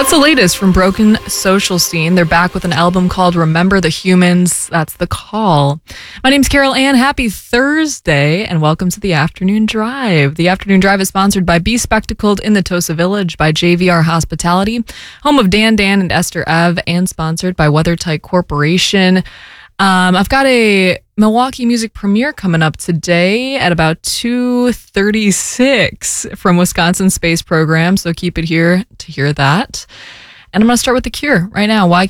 That's the latest from Broken Social Scene. They're back with an album called Remember the Humans. That's The Call. My name's Carol Ann. Happy Thursday, and welcome to the Afternoon Drive. The Afternoon Drive is sponsored by Be Spectacled in the Tosa Village, by JVR Hospitality, home of Dan and Esther Ev, and sponsored by WeatherTight Corporation. I've got a Milwaukee music premiere coming up today at about 2:36 from Wisconsin Space Program, so keep it here to hear that. And I'm going to start with The Cure right now. Why